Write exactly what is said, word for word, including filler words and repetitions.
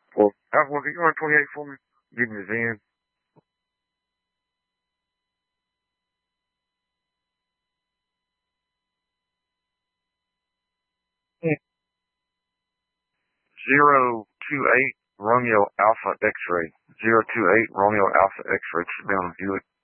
Well, Alpha, can you run twenty-eight for me? Give me the V I N. Zero two eight Romeo Alpha X-ray. Zero two eight Romeo Alpha X-ray. Should be on the Buick.